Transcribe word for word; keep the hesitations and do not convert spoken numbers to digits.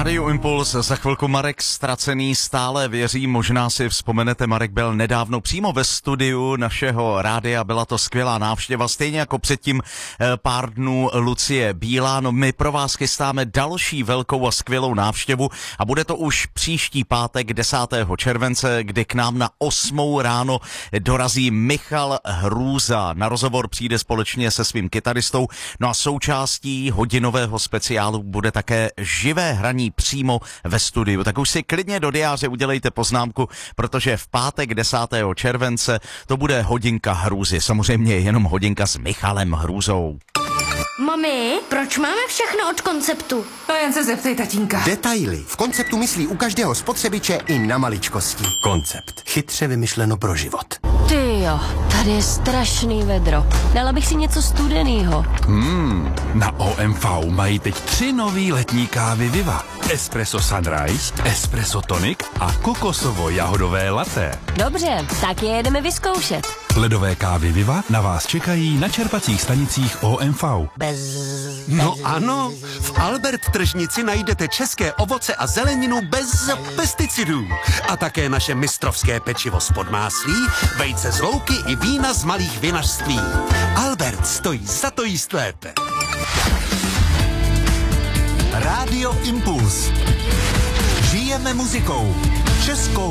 Rádio Impuls, za chvilku Marek Ztracený, stále věří, možná si vzpomenete, Marek byl nedávno přímo ve studiu našeho rádia, byla to skvělá návštěva, stejně jako předtím pár dnů Lucie Bílá. No, my pro vás chystáme další velkou a skvělou návštěvu a bude to už příští pátek desátého července, kdy k nám na osmou ráno dorazí Michal Hrůza. Na rozhovor přijde společně se svým kytaristou, no a součástí hodinového speciálu bude také živé hraní přímo ve studiu. Tak už si klidně do diáře udělejte poznámku, protože v pátek desátého července to bude hodinka Hrůzy. Samozřejmě jenom hodinka s Michalem Hrůzou. Mami, proč máme všechno od Konceptu? No jen se zeptej, tatínka. Detaily. V Konceptu myslí u každého spotřebiče i na maličkosti. Koncept. Chytře vymyšleno pro život. Ty jo, tady je strašný vedro. Dala bych si něco studenýho. Hmm, na O M V mají teď tři nový letní kávy Viva. Espresso Sunrise, Espresso Tonic a kokosovo-jahodové latte. Dobře, tak je jedeme vyzkoušet. Ledové kávy Viva na vás čekají na čerpacích stanicích O M V. Bez... No ano, v Albert tržnici najdete české ovoce a zeleninu bez pesticidů. A také naše mistrovské pečivo z podmáslí, vejce z louky i vína z malých vinařství. Albert stojí za to jíst lépe. Rádio Impuls. Žijeme muzikou. Českou